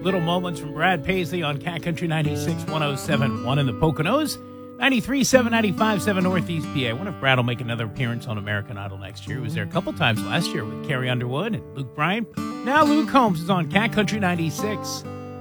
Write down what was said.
Little Moments from Brad Paisley on Cat Country 96, 107.1 in the Poconos, 93.7, 95.7 Northeast PA. I wonder if Brad will make another appearance on American Idol next year. He was there a couple times last year with Carrie Underwood and Luke Bryan. Now Luke Combs is on Cat Country 96.